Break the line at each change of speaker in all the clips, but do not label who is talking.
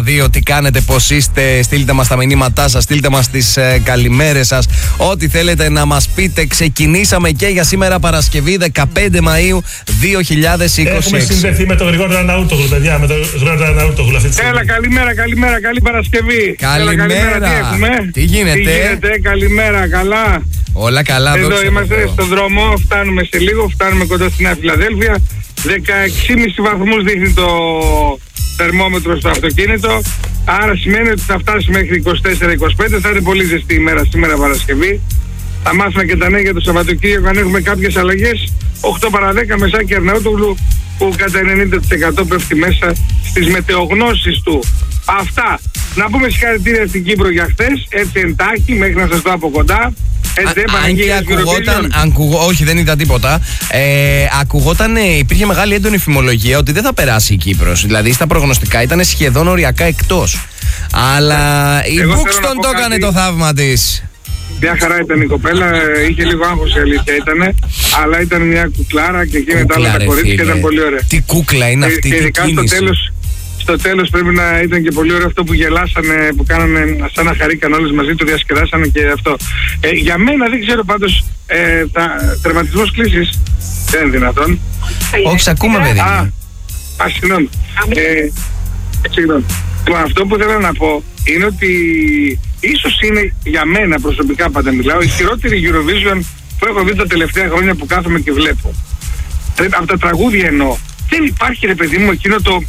Τι κάνετε, πώς είστε, στείλτε μας τα μηνύματά σας, στείλτε μας τις καλημέρες σας, ό,τι θέλετε να μας πείτε. Ξεκινήσαμε και για σήμερα Παρασκευή 15 Μαΐου 2026.
Έχουμε συνδεθεί με τον Γρηγόρη Αναούτογλου, παιδιά, με τον Γρηγόρη Αναούτογλου αυτή τη στιγμή.
Έλα, καλημέρα, καλή Παρασκευή.
Καλημέρα.
Τι γίνεται, καλημέρα, καλά.
Όλα καλά,
εδώ είμαστε στον δρόμο, φτάνουμε σε λίγο, φτάνουμε κοντά στη Νέα Φιλαδέλφια. 16,5 βαθμούς δείχνει το θερμόμετρο στο αυτοκίνητο, άρα σημαίνει ότι θα φτάσει μέχρι 24-25, θα είναι πολύ ζεστή ημέρα σήμερα Παρασκευή. Θα μάθουμε και τα νέα για το Σαββατοκύριακο αν έχουμε κάποιες αλλαγές. 8 παρα 10 Μεσάκη Αρναούτογλου που κατά 90% πέφτει μέσα στις μετεογνώσεις του. Αυτά. Να πούμε συγχαρητήρια στην Κύπρο για χθες, έτσι εντάχει μέχρι να σας το από κοντά.
Αν και ακουγόταν, όχι δεν είδα τίποτα, ακουγόταν, υπήρχε μεγάλη έντονη φημολογία ότι δεν θα περάσει η Κύπρος. Δηλαδή στα προγνωστικά ήταν σχεδόν οριακά εκτός. Αλλά η Buxton το έκανε το θαύμα της.
Μια χαρά ήταν η κοπέλα, είχε λίγο άγχος η αλήθεια ήτανε, αλλά ήταν μια κουκλάρα και εκείνη τα άλλα τα κορίτσια και ήταν πολύ ωραία.
Τι κούκλα είναι αυτή,
και ειδικά στο τέλος πρέπει να ήταν και πολύ ωραίο αυτό που γελάσανε, που κάνανε σαν να χαρήκαν όλες μαζί, το διασκεδάσανε και αυτό. Για μένα δεν ξέρω πάντως, τερματισμός κλήσης δεν είναι δυνατόν.
Όχι, ακούμε παιδί.
Συγγνώμη. Συγγνώμη. Αυτό που θέλω να πω είναι ότι ίσως είναι για μένα προσωπικά πάντα μιλάω η χειρότερη Eurovision που έχω δει τα τελευταία χρόνια που κάθομαι και βλέπω. Από τα τραγούδια εννοώ. Δεν υπάρχει ρε παιδί μου εκείνο το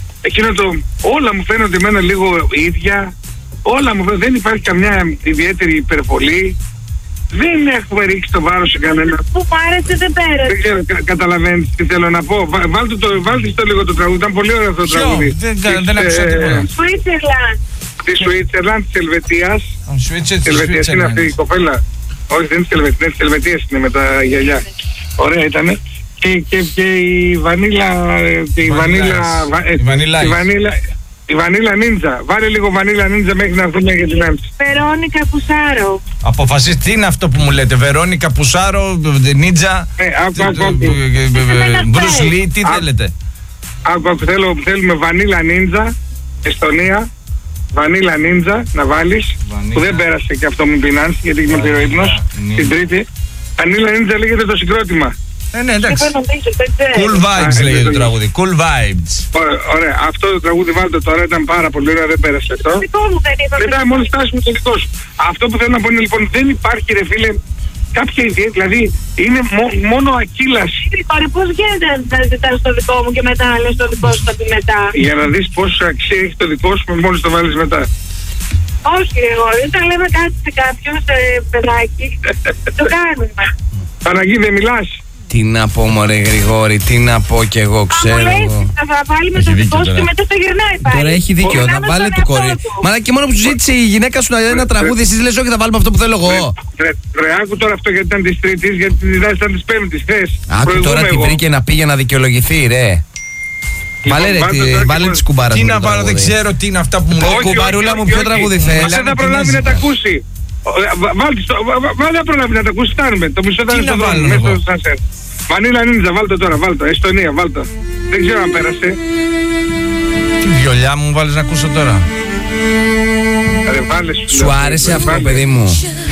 όλα μου φαίνονται εμένα λίγο ίδια, όλα μου φαίνονται, δεν υπάρχει καμιά ιδιαίτερη υπερβολή, δεν έχουμε ρίξει το βάρος σε κανένα.
Που πάρεσε δεν πέρασε.
Δεν ξέρω, καταλαβαίνεις τι θέλω να πω. Βάλτε στο λίγο το τραγούδι, ήταν πολύ ωραίο αυτό το τραγούδι.
Δεν άκουσα τίποτα.
Switzerland.
Τη Switzerland, της Ελβετίας. Ελβετίας είναι αυτή η κοπέλα. Όχι, δεν είναι της Ελβετίας, είναι με τα γυαλιά. Ωραία ήτανε. Και η Βανίλα. Η Βανίλα Νίντζα. Βάλε λίγο Βανίλα Νίντζα μέχρι να έρθουμε για την άμψη.
Βερόνικα Πουσάρο.
Αποφασίστε τι είναι αυτό που μου λέτε. Βερόνικα Πουσάρο, Νίντζα, Μπρους Λί, τι θέλετε.
Θέλουμε Βανίλα Νίντζα, Εστονία. Βανίλα Νίντζα να βάλεις, που δεν πέρασε και αυτό μου πεινάνει γιατί είμαι πυροϊπνός την Τρίτη. Βανίλα Νίντζα λέγεται το συγκρότημα.
Ναι, εντάξει. Cool Vibes λέγεται το τραγούδι. Cool Vibes.
Ωραία. Αυτό το τραγούδι βάλτε τώρα, ήταν πάρα πολύ ωραίο, δεν πέρασε αυτό. Μετά μόλις φτάσουμε στο δικό σου. Αυτό που θέλω να πω είναι λοιπόν, δεν υπάρχει ρε φίλε κάποια ιδέα, δηλαδή είναι μόνο ακύλαση.
Πώς γίνεται να ζητάς το δικό μου και μετά λες το δικό σου θα πει μετά.
Για να δεις πόσο αξία έχει το δικό σου μόλις το βάλεις μετά.
Όχι εγώ, όταν λέμε κάτι σε κάποιον, σε παιδάκι, το κάνουμε.
Παναγί δεν μιλάς.
Τι να πω μωρέ Γρηγόρη, τι να πω κι εγώ ξέρω.
Θα βάλει με το δικό σου και μετά θα γυρνάει πάλι.
Τώρα έχει δίκιο, θα βάλει το κορίτσι. Μα και μόνο που σου ζήτησε η γυναίκα σου ένα τραγούδι, εσείς λες όχι θα βάλουμε αυτό που θέλω εγώ.
Ρε άκου τώρα αυτό γιατί ήταν της Τρίτης, γιατί τη ζητάς ήταν της Πέμπτης, θες.
Άκου τώρα τι βρήκε να πήγε να δικαιολογηθεί ρε. Βάλε τις κουμπάρας.
Τι να βάλω, δεν ξέρω τι είναι αυτά που μου λέει.
Κουμπαρούλα μου, ποιο τραγούδι θες.
Δεν θα προλάβει να τα ακούσει. Βάλτε να προλάβει να τα ακούσει, φτάνουμε. Το μισό ήταν στο δρόμο, μέσα στο σανσέρ. Βανίλα Νίντζα, βάλτε τώρα, βάλτε. Εστονία, βάλτε. Δεν ξέρω αν πέρασε.
Τι βιολιά μου βάλεις να ακούσω τώρα.
Σου άρεσε αυτό παιδί μου.